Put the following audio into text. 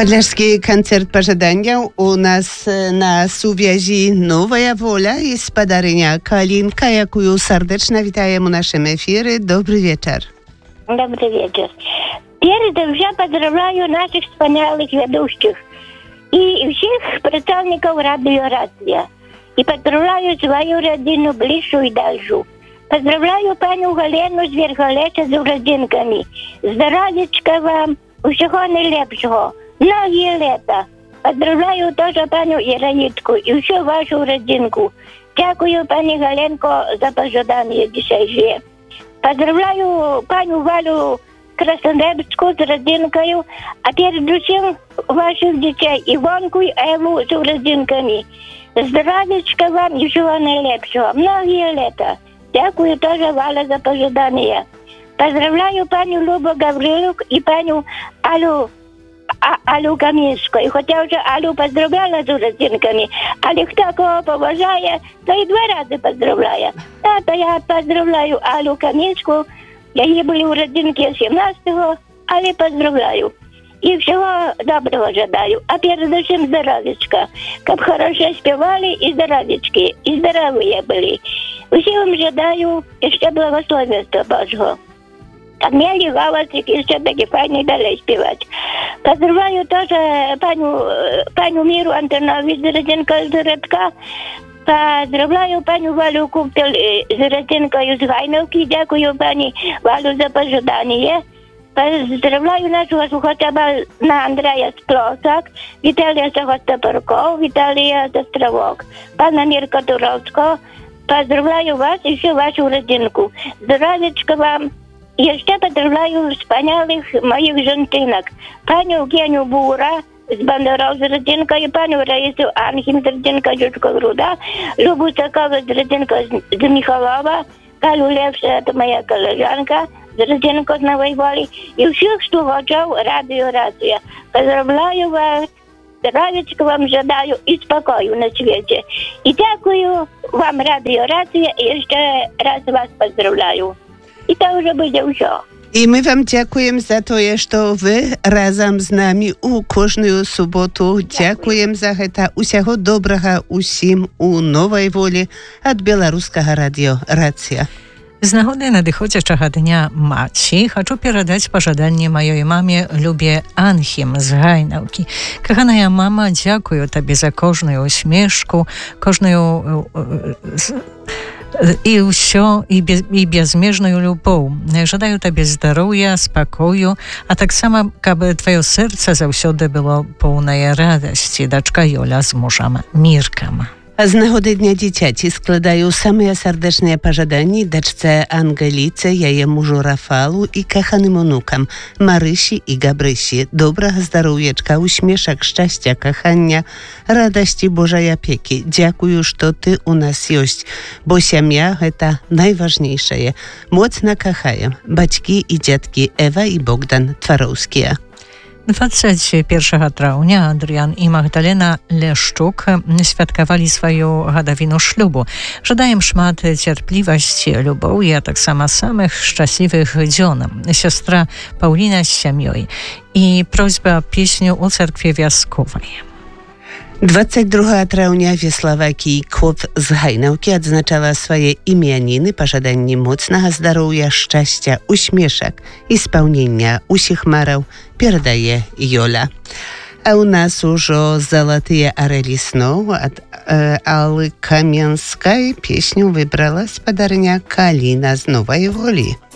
Подляжский концерт пожидания у нас на связи Новая Воля из Подарыnia Kalinka, jaką serdecznie witajem u naszym efirze. Dobry wieczór. Добрый вечер. Перед всем поздравляю наших wspaniałych ведущих и всех представников радио «Рация». И поздравляю свою родину, ближнюю и дальшую. Поздравляю паню Галену з Верхолеча з уродинками. Здоров'ячка вам, усього найлепшого. Многие лета. Поздравляю тоже паню Ираїдку і всю вашу родинку. Дякую, пані Галенко, за пожидання дійсейшее. Поздравляю паню Валю Краснодебську з родинкою, а перед усім ваших дітей Івонку і Еву з родинками. Здоров'ячка вам і всього найлепшого. Многие лета. Дякую тоже, Валя, за пожидання. Поздравляю паню Любу Гаврилюк і паню Алю Камінську. І хоча вже Алю поздравляла з родинками, але хто кого поважає, то і 2 рази поздравляє. То я поздравляю Алю Камінську, її були у родинки 17-го, але поздравляю. І всього доброго жадаю. А перед усім здоров'ячка. Щоб хорошо співали і здоров'ячки, і здорові були. Усім жадаю ще благословенства Божого. Так мені галасик і ще таки файні далі співати. Поздравляю теж паню Міру Антонович з родинкою з Радка. Поздравляю паню Валю Куптель з родинкою з Гайновки. Дякую пані Валю за пожидання. Поздравляю нашого слухача на Андрея Сплосак, Віталія Сагостопорков, Віталія Застровок, пана Мірка Туровського. Поздравляю вас і всю вашу родинку. Здоров'ячка вам. І ще поздравляю wspaniałych моїх жінок. Паню Евгенію Бура з Бандеров з родинкою, паню Раїсу Анхім з родинкою Жучко-Груда, Любу Сакову з родинкою з Михайлова, Галю Левша, це моя колежанка, з родинкою з Нової Волі, і всіх слухачів радіо «Рація». Поздравляю вас, здоров'ячка вам жадаю і спокою на світі. І дякую вам, радіо «Рація», і ще раз вас поздравляю. I to już będzie все. I my wam dziękujemy za to, że wy razem z nami u każdą sobotę. Dziękujemy za to. Усього доброго усім у Новій Волі від Білоруського радіо «Рація». Z nagody nadchodzącego dnia Maci chcę передать пожелание моей маме Любе Анхим z Гайнаўкі. Каханая мама, dziękuję tobie za każdą uśmieszku, każdą i ўсё, і безмежную любоў. Жадаю табе здароўя, спакою, а таксама, каб тваё сэрца заўсёды было поўнае радасці. Дачка Юля з мужам Міркам. A z nagody Dnia Dzieciaci składają same serdeczne pożądania deczce Angelice, jej mężu Rafalu i kochanym onukam Marysi i Gabrysi. Dobrego zdrowieczka, uśmieszek, szczęścia, kochania, radości Bożej opieki. Dziękuję, że ty u nas jesteś, bo семья to najważniejsze. Mocno kochają baćki i dziadki Ewa i Bogdan Twarowskie. 21 trawnia Adrian i Magdalena Leszczuk świadkowali swoją gadowinu ślubu. Żadaję szmat cierpliwości, lubowi, a tak samo samych szczęśliwych dzion. Siostra Paulina z семьей. I prośba o pieśnię u cerkwi wioskowej. 22 trawnia w Słowakii chłop z Hajnałki odznaczała swoje imieniny pożądaniem mocnego zdrowia, szczęścia, uśmieszek i spełnienia усіх marów передає Jola. A u nas już złote oreli snu od Alły Kamieńskiej pieśnię wybrała z Pодарыnia Kalina z Nowej Woli.